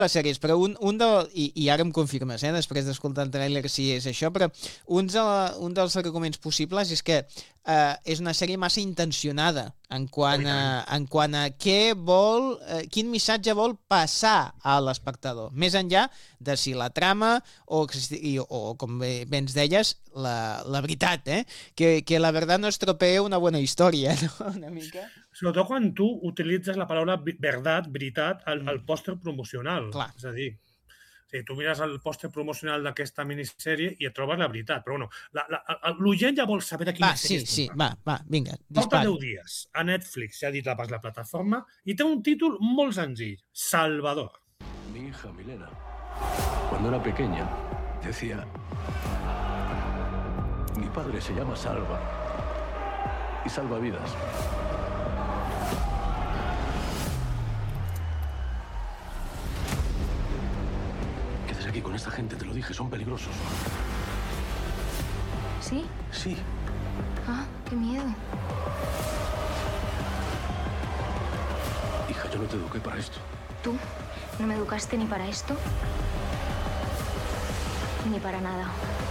les sèries, però i ara em confirmes, després d'escoltar el tràiler si és això, però un dels arguments possibles és que és una sèrie massa intencionada en quant a què vol, quin missatge vol passar a l'espectador, més enllà de si la trama o com bé ens deies, la veritat, que la veritat no estropea una bona història, no? Una mica. Sobretot quan tu utilitzes la paraula verdad, veritat, al pòster promocional. Clar. És a dir, tu mires el pòster promocional d'aquesta minissèrie i et trobes la veritat. Però bueno, l'oient ja vol saber de quina sèrie estem parlant. Va, vinga, Porta dispara. 10 dies a Netflix, ja ha dit la plataforma, i té un títol molt senzill, Salvador. Mi hija Milena, cuando era pequeña, decía: mi padre se llama Salva y salva vidas. ¿Qué haces aquí con esta gente? Te lo dije, son peligrosos. ¿Sí? Sí. Ah, qué miedo. Hija, yo no te eduqué para esto. ¿Tú? ¿No me educaste ni para esto? Ni para nada.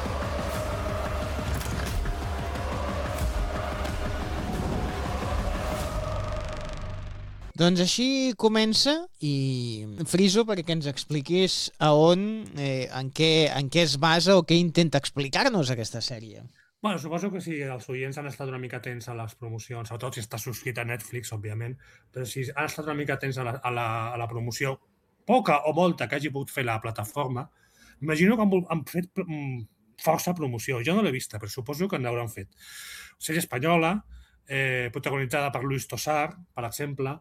Doncs així comença i friso perquè ens expliquis en què es basa o què intenta explicar-nos aquesta sèrie. Bueno, suposo que si els oients han estat una mica atents a les promocions, sobretot si està subscrit a Netflix, òbviament, però si han estat una mica atents a la promoció, poca o molta que hagi pogut fer la plataforma, imagino que han fet força promoció. Jo no l'he vista, però suposo que n'hauran fet. Sèrie espanyola, protagonitzada per Luis Tosar, per exemple,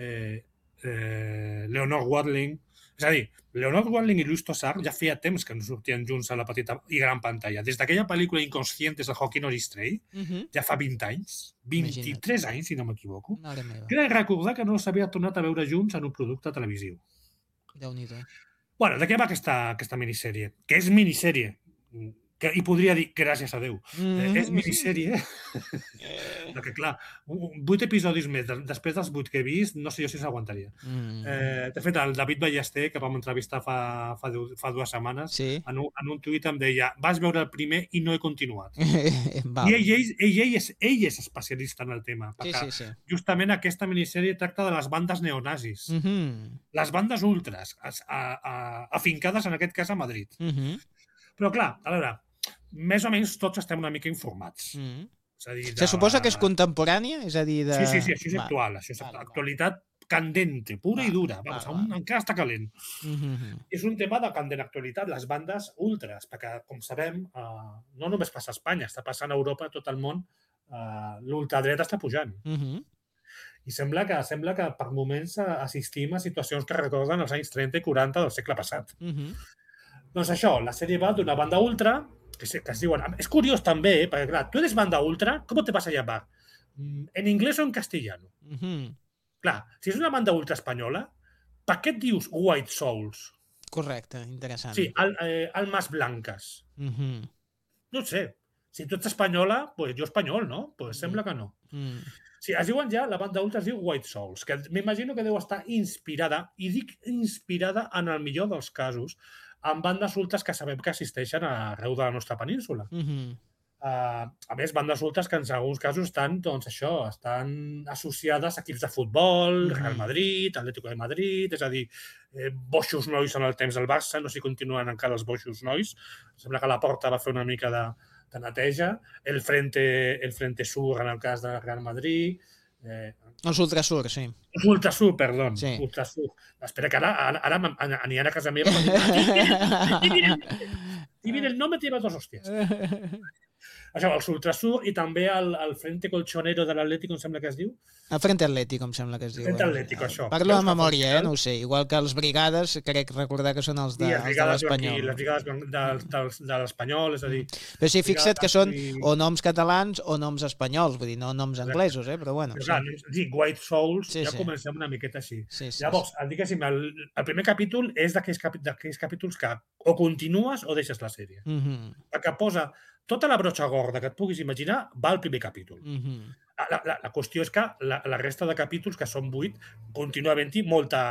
Leonor Watling. És a dir, Leonor Watling i Luis Tosar ja feia temps que no sortien junts a la petita i gran pantalla. Des d'aquella pel·lícula Inconscientes de Joaquín Oristrell, ja fa 20 anys, 23 anys, si no m'equivoco, crec recordar que no s'havia tornat a veure junts en un producte televisiu. Déu-n'hi-do. Bueno, de què va aquesta minissèrie? Que és minissèrie. I podria dir, gràcies a Déu. És minissèrie. Perquè, clar, 8 episodis més, després dels 8 que he vist, no sé jo si s'aguantaria. De fet, el David Ballester, que vam entrevistar fa 2 setmanes, en un tuit em deia: vas veure el primer i no he continuat. I ell és especialista en el tema. Perquè justament aquesta minissèrie tracta de les bandes neonazis. Les bandes ultras, afincades en aquest cas a Madrid. Però, clar, a veure, més o menys tots estem una mica informats. Se suposa que és contemporània? És a dir, Sí, això és actual. Això és actualitat candente, pura i dura. Encara està calent. És un tema de candent actualitat, les bandes ultras, perquè, com sabem, no només passa a Espanya, està passant a Europa, a tot el món, l'ultradreta està pujant. I sembla que per moments assistim a situacions que recorden els anys 30 i 40 del segle passat. Doncs això, la sèrie va d'una banda ultra, que es diuen... És curiós també, perquè clar, tu eres banda ultra, ¿cómo te vas a llamar? ¿En inglés o en castellano? Clar, si és una banda ultra espanyola, per què et dius White Souls? Correcte, interessant. Sí, almas blancas. No sé, si tu ets espanyola, pues jo espanyol, no? Pues sembla que no. Sí, es diuen ja, la banda ultra es diu White Souls, que m'imagino que deu estar inspirada, i dic inspirada en el millor dels casos, en bandes ultres que sabem que existeixen arreu de la nostra península. A més, bandes ultres que en alguns casos estan, doncs això, estan associades a equips de futbol, Real Madrid, Atlético de Madrid, és a dir, boixos nois en el temps del Barça, no sé si continuen encara els boixos nois, sembla que la Porta va fer una mica de neteja, el Frente Sur en el cas de Real Madrid... Els Ultrasur, sí. Els Ultrasur, perdó. Sí. Ultrasur. Espera, que ara aniran a casa meva. I mira, el nom et lleva 2 hòsties. Això, els Ultrasur i també el Frente Colchonero de l'Atlético, em sembla que es diu. El Frente Atlético, em sembla que es diu. Frente Atlético, això. Parlo de memòria, no ho sé. Igual que els Brigades, crec recordar que són els de l'Espanyol. Les Brigades de l'Espanyol, és a dir... Però sí, fixa't que són o noms catalans o noms espanyols, vull dir, no noms anglesos, però bueno. Però clar, dic White Souls, ja comencem una miqueta així. Llavors, diguéssim, el primer capítol és d'aquells capítols que o continues o deixes la sèrie. Perquè posa tota la brotxa gorda que et puguis imaginar va al primer capítol. La qüestió és que la resta de capítols, que són 8, continua havent-hi molta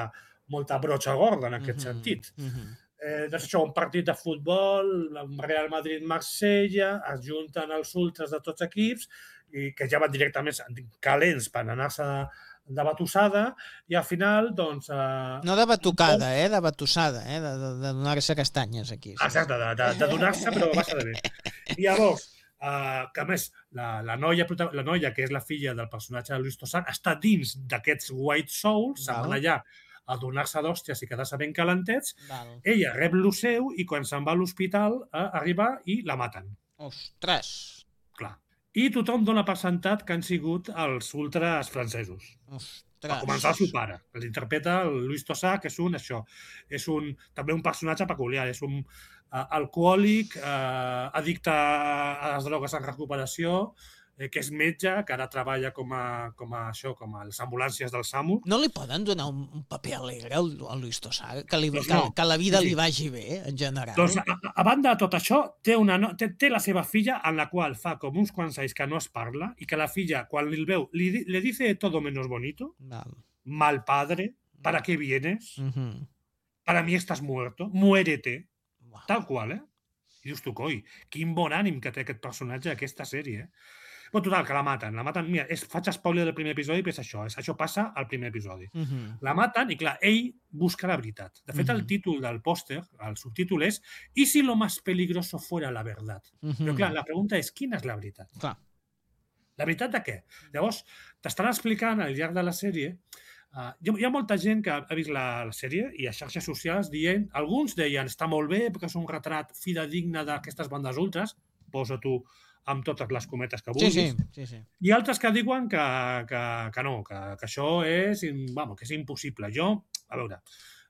molta broxa gorda en aquest sentit. Doncs això, un partit de futbol, Real Madrid-Marsella, es junten els ultras de tots equips, i que ja van directament calents per anar-se de batussada, i al final, doncs... No de batucada, de batussada, de donar-se castanyes aquí. Exacte, de donar-se, però va ser bé. I llavors, que a més, la noia, que és la filla del personatge de Luis Tosar, està dins d'aquests White Souls, se'n van allà a donar-se d'hòsties i quedar-se ben calentets. Ella rep lo seu i quan se'n va a l'hospital arriba i la maten. Ostres! Clar. I tothom dona per sentat que han sigut els ultras francesos. Ostres! A començar el seu pare. Els interpreta el Luis Tosar, que és també un personatge peculiar. És un alcohòlic, addicte a les drogues en recuperació, que és metge, que ara treballa com a les ambulàncies del SAMU. No li poden donar un paper alegre al Luis Tosar? Que la vida li vagi bé, en general? Doncs, a banda de tot això, té la seva filla, en la qual fa com uns quants anys que no es parla, i que la filla, quan el veu, le dice todo menos bonito, mal padre, ¿para qué vienes? Para mí estás muerto, muérete. Tal qual, I dius tu, coi, quin bon ànim que té aquest personatge, aquesta sèrie, Però total, que la maten. Mira, faig spoiler del primer episodi, però és això passa al primer episodi. La maten i, clar, ell busca la veritat. De fet, el títol del pòster, el subtítol és «Y si lo más peligroso fuera la verdad?» Però, clar, la pregunta és «Quina és la veritat?» Clar. La veritat de què? Llavors, t'estan explicant al llarg de la sèrie. Hi ha molta gent que ha vist la sèrie i a xarxes socials dient, alguns deien està molt bé perquè és un retrat fidedigne d'aquestes bandes ultras, posa tu amb totes les cometes que vulguis. Sí. I altres que diuen que no, que això és impossible. Jo, a veure,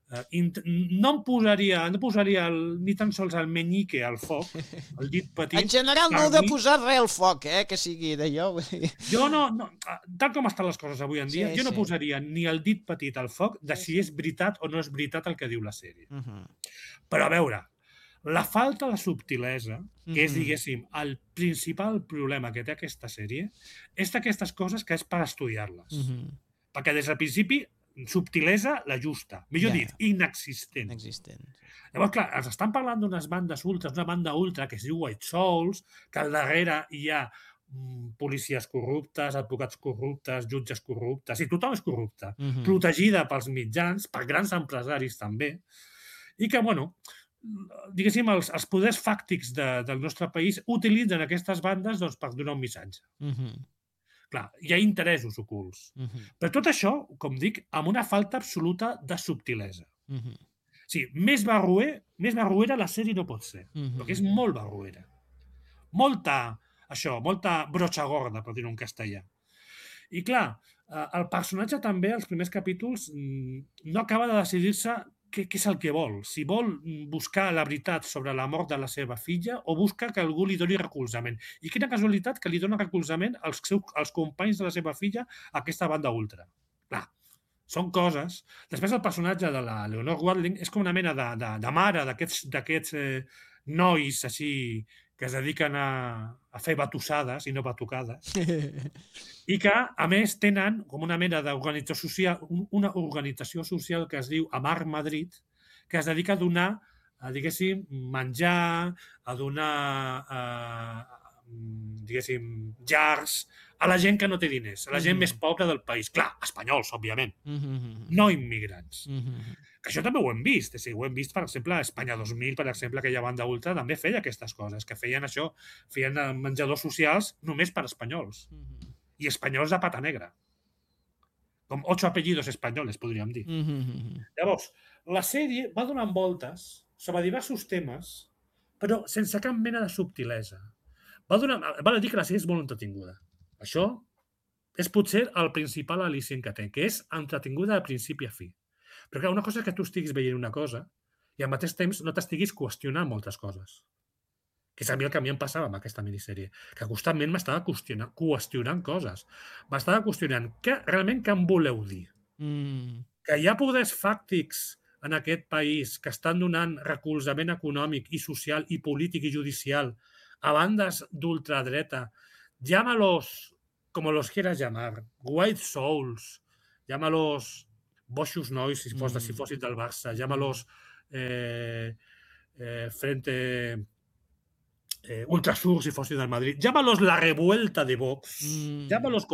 no posaria ni tan sols el menyique al foc, el dit petit. En general no heu de posar res al foc, que sigui d'allò. Jo no, tal com estan les coses avui en dia, jo no posaria ni el dit petit al foc de si és veritat o no és veritat el que diu la sèrie. Però a veure, la falta de subtilesa, que és, diguéssim, el principal problema que té aquesta sèrie, és d'aquestes coses que és per estudiar-les. Perquè des del principi, subtilesa la justa. Millor dit, inexistent. Llavors, clar, ens estan parlant d'unes bandes ultras, una banda ultra que es diu White Souls, que al darrere hi ha policies corruptes, advocats corruptes, jutges corruptes, i tothom és corrupte. Protegida pels mitjans, per grans empresaris també, i que, bueno, diguéssim, els poders fàctics del nostre país utilitzen aquestes bandes per donar un missatge. Clar, hi ha interessos ocults. Però tot això, com dic, amb una falta absoluta de subtilesa. Sí, més barruera la sèrie no pot ser, perquè és molt barruera. Molta broxa gorda, per dir-ho en castellà. I clar, el personatge també, als primers capítols, no acaba de decidir-se què és el que vol. Si vol buscar la veritat sobre la mort de la seva filla o busca que algú li doni recolzament. I quina casualitat que li dona recolzament als companys de la seva filla a aquesta banda ultra. Clar, són coses. Després el personatge de la Leonor Watling és com una mena de mare d'aquests nois així que es dediquen a fer batussades i no batucades, i que, a més, tenen com una mena una organització social que es diu Amar Madrid, que es dedica a donar, diguéssim, menjar, a donar, diguéssim, jars a la gent que no té diners, a la gent més pobra del país. Clar, espanyols, òbviament, no immigrants. Que això també ho hem vist. Ho hem vist, per exemple, a Espanya 2000, per exemple, aquella banda ultra també feia aquestes coses, que feien això, feien menjadors socials només per espanyols. I espanyols de pata negra. Com 8 apellidos espanyols, podríem dir. Llavors, la sèrie va donant voltes sobre diversos temes, però sense cap mena de subtilesa. Val a dir que la sèrie és molt entretinguda. Això és potser el principal al·licient que té, que és entretinguda de principi a fi. Però clar, una cosa és que tu estiguis veient una cosa i al mateix temps no t'estiguis qüestionant moltes coses. Que és a mi el que a mi em passava amb aquesta minissèrie, que constantment m'estava qüestionant coses. M'estava qüestionant realment què em voleu dir. Que hi ha poders fàctics en aquest país que estan donant recolzament econòmic i social i polític i judicial a bandes d'ultradreta, llámalos como los quieras llamar, White Souls, llámalos boixos nois, si fossin del Barça, llámalos Frente Ultrasur, si fossin del Madrid, llámalos la revuelta de Vox, llámalos